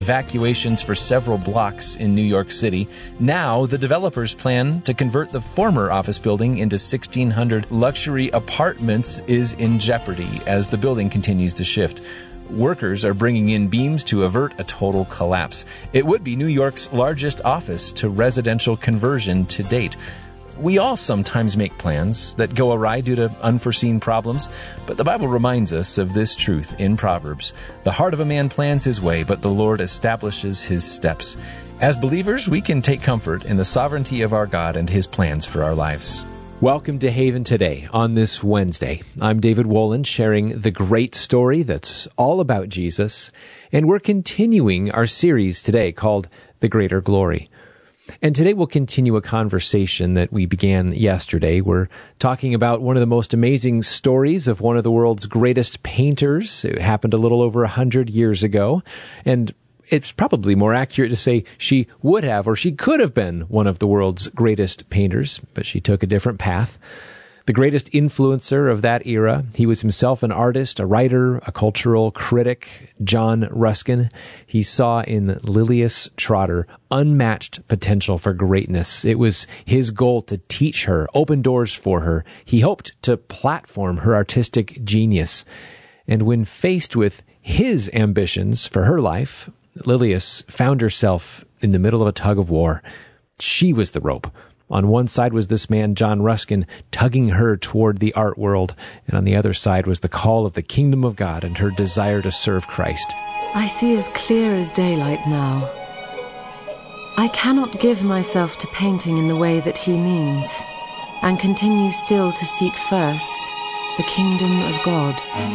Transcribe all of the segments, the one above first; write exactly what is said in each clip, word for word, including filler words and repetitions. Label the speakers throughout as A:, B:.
A: evacuations for several blocks in New York City. Now, the developers' plan to convert the former office building into sixteen hundred luxury apartments is in jeopardy as the building continues to shift. Workers are bringing in beams to avert a total collapse. It would be New York's largest office to residential conversion to date. We all sometimes make plans that go awry due to unforeseen problems, but the Bible reminds us of this truth in Proverbs. The heart of a man plans his way, but the Lord establishes his steps. As believers, we can take comfort in the sovereignty of our God and his plans for our lives. Welcome to Haven Today on this Wednesday. I'm David Wolin, sharing the great story that's all about Jesus, and we're continuing our series today called The Greater Glory. And today we'll continue a conversation that we began yesterday. We're talking about one of the most amazing stories of one of the world's greatest painters. It happened a little over a hundred years ago, and it's probably more accurate to say she would have or she could have been one of the world's greatest painters, but she took a different path. The greatest influencer of that era, he was himself an artist, a writer, a cultural critic, John Ruskin. He saw in Lilias Trotter unmatched potential for greatness. It was his goal to teach her, open doors for her. He hoped to platform her artistic genius. And when faced with his ambitions for her life, Lilias found herself in the middle of a tug of war. She was the rope. On one side was this man, John Ruskin, tugging her toward the art world, and on the other side was the call of the kingdom of God and her desire to serve Christ.
B: I see as clear as daylight now. I cannot give myself to painting in the way that he means, and continue still to seek first the kingdom of God.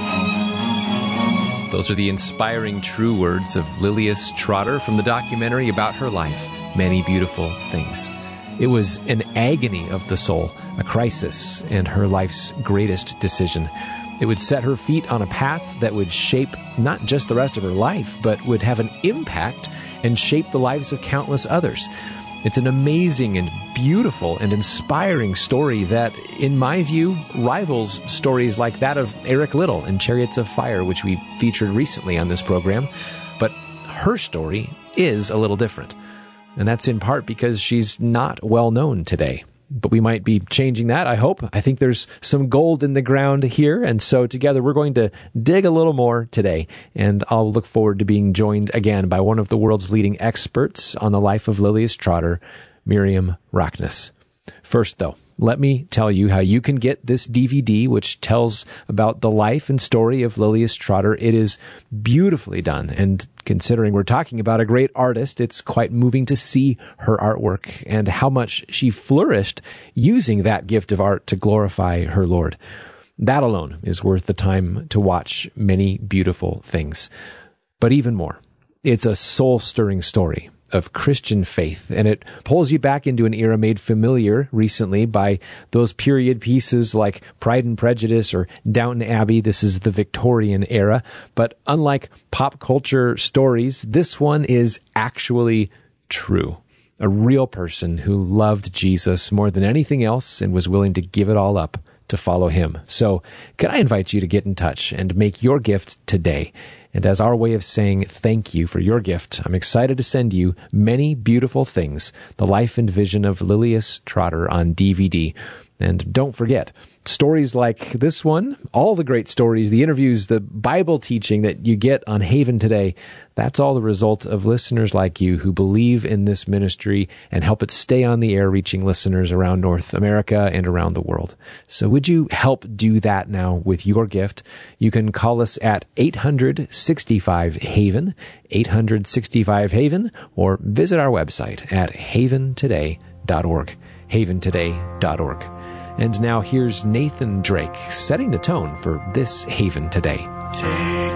A: Those are the inspiring true words of Lilias Trotter from the documentary about her life, Many Beautiful Things. It was an agony of the soul, a crisis, and her life's greatest decision. It would set her feet on a path that would shape not just the rest of her life, but would have an impact and shape the lives of countless others. It's an amazing and beautiful and inspiring story that, in my view, rivals stories like that of Eric Liddell and Chariots of Fire, which we featured recently on this program. But her story is a little different. And that's in part because she's not well known today. But we might be changing that, I hope. I think there's some gold in the ground here. And so together we're going to dig a little more today. And I'll look forward to being joined again by one of the world's leading experts on the life of Lilias Trotter, Miriam Rockness. First, though, let me tell you how you can get this D V D, which tells about the life and story of Lilias Trotter. It is beautifully done, and considering we're talking about a great artist, it's quite moving to see her artwork and how much she flourished using that gift of art to glorify her Lord. That alone is worth the time to watch Many Beautiful Things. But even more, it's a soul-stirring story of Christian faith, and it pulls you back into an era made familiar recently by those period pieces like Pride and Prejudice or Downton Abbey. This is the Victorian era, but unlike pop culture stories, this one is actually true. A real person who loved Jesus more than anything else and was willing to give it all up to follow him. So, could I invite you to get in touch and make your gift today? And as our way of saying thank you for your gift, I'm excited to send you Many Beautiful Things, the life and vision of Lilias Trotter on D V D. And don't forget, stories like this one, all the great stories, the interviews, the Bible teaching that you get on Haven Today, that's all the result of listeners like you who believe in this ministry and help it stay on the air, reaching listeners around North America and around the world. So would you help do that now with your gift? You can call us at eight hundred sixty-five Haven, eight hundred sixty-five Haven, or visit our website at haven today dot org, haven today dot org. And now here's Nathan Drake setting the tone for this Haven Today. Take